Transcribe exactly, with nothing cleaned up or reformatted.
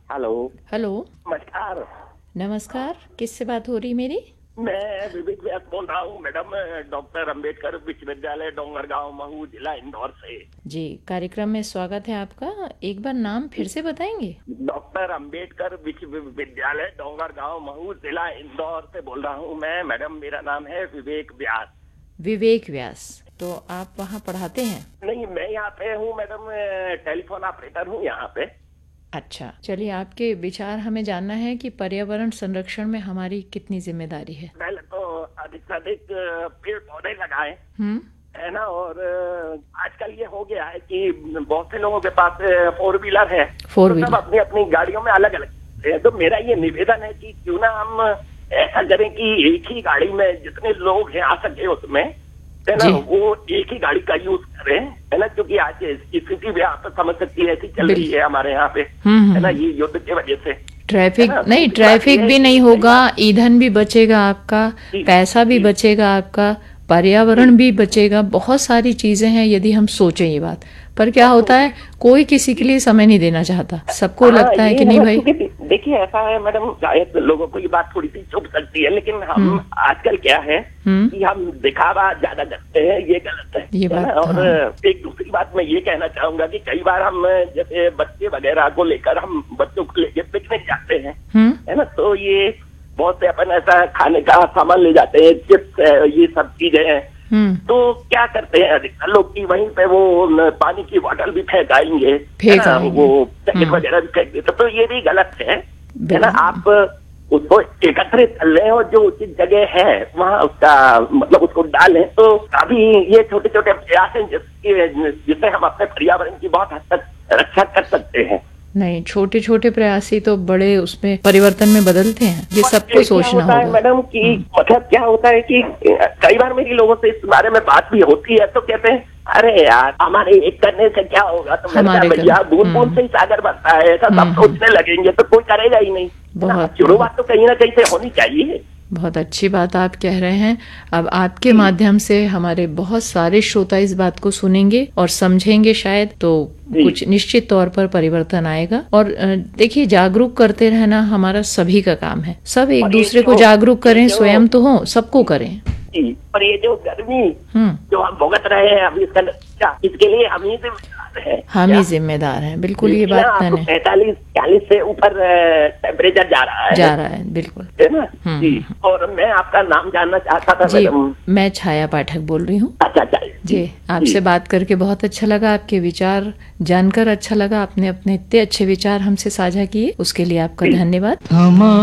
Hello. Hello. नमस्कार। नमस्कार, किससे बात हो रही मेरी? मैं विवेक व्यास बोल रहा हूँ मैडम, डॉक्टर अंबेडकर विश्वविद्यालय डोंगरगांव महू जिला इंदौर से। जी, कार्यक्रम में स्वागत है आपका। एक बार नाम फिर से बताएंगे? डॉक्टर अंबेडकर विश्वविद्यालय डोंगरगांव महू जिला इंदौर से बोल रहा हूँ मैं मैडम। मेरा नाम है विवेक व्यास। विवेक व्यास। तो आप वहाँ पढ़ाते हैं? नहीं, मैं यहाँ पे हूँ मैडम, टेलीफोन ऑपरेटर हूँ यहाँ पे। अच्छा, चलिए, आपके विचार हमें जानना है कि पर्यावरण संरक्षण में हमारी कितनी जिम्मेदारी है। पहले तो अधिक से अधिक पेड़ पौधे लगाएं, हम्म है ना। और आजकल ये हो गया है कि बहुत से लोगों के पास फोर व्हीलर है, फोर तो सब व्हीलर अपनी अपनी गाड़ियों में अलग अलग है। तो मेरा ये निवेदन है कि क्यों ना हम ऐसा करें कि एक ही गाड़ी में जितने लोग हैं आ सके उसमें, है ना, वो एक ही गाड़ी का यूज करें, है ना। क्योंकि आज स्थिति भी आप समझ सकती है ऐसी चल रही है हमारे यहाँ पे, है ना, ये युद्ध की वजह से। ट्रैफिक नहीं, ट्रैफिक भी नहीं होगा, ईंधन भी बचेगा आपका, पैसा भी बचेगा आपका, पर्यावरण भी बचेगा, बहुत सारी चीजें हैं यदि हम सोचें ये बात। पर क्या होता है, कोई किसी के लिए समय नहीं देना चाहता, सबको लगता है कि नहीं भाई। देखिए ऐसा है मैडम, शायद लोगों को ये बात थोड़ी सी चुभ सकती है, लेकिन हम आजकल क्या है कि हम दिखावा ज्यादा करते हैं, ये गलत है, ये है ना। और एक दूसरी बात मैं ये कहना चाहूंगा कि कई बार हम जैसे बच्चे वगैरह को लेकर हम बच्चों को लेकर पिकनिक जाते हैं, है ना, तो ये बहुत से अपन ऐसा खाने का सामान ले जाते हैं, चिप्स है, ये सब चीजें हैं। तो क्या करते हैं अधिकतर लोग की वहीं पे वो पानी की बोतल भी फेंक आएंगे, वो पैकेट वगैरह भी फेंक देते, तो ये भी गलत है, है ना। आप उसको एकत्रित कर लें और जो उचित जगह है वहाँ उसका मतलब उसको डालें। तो अभी ये छोटे छोटे प्रयास हैं जिसके जिससे हम अपने पर्यावरण की बहुत हद तक रक्षा कर सकते हैं। नहीं, छोटे छोटे प्रयास ही तो बड़े उसमें परिवर्तन में बदलते हैं, ये सबको सोचना होगा मैडम। कि मतलब क्या होता है कि कई बार मेरी लोगों से इस बारे में बात भी होती है, तो कहते हैं अरे यार हमारे एक करने से क्या होगा, तो हमारे भैया बूंद बूंद से ही सागर बनता है, ऐसा सब सोचने लगेंगे तो कोई करेगा ही नहीं। बहुत शुरुआत तो कहीं ना कहीं से होनी चाहिए। बहुत अच्छी बात आप कह रहे हैं। अब आपके माध्यम से हमारे बहुत सारे श्रोता इस बात को सुनेंगे और समझेंगे, शायद तो कुछ निश्चित तौर पर परिवर्तन आएगा। और देखिए, जागरूक करते रहना हमारा सभी का काम है। सब एक दूसरे को जागरूक करें, स्वयं तो हो, सबको करें। और ये जो गर्मी जो हम भुगत रहे हैं अभी, इसका इसके लिए हम ही जिम्मेदार हैं। हम ही जिम्मेदार हैं, बिल्कुल। ये बात मैंने पैंतालीस चालीस से ऊपर टेम्परेचर जा रहा है जा रहा है बिल्कुल, है ना जी। और मैं आपका नाम जानना चाहता था जी। मैडम, मैं छाया पाठक बोल रही हूँ। अच्छा अच्छा जी, आपसे बात करके बहुत अच्छा लगा, आपके विचार जानकर अच्छा लगा। आपने अपने इतने अच्छे विचार हमसे साझा किए, उसके लिए आपका धन्यवाद।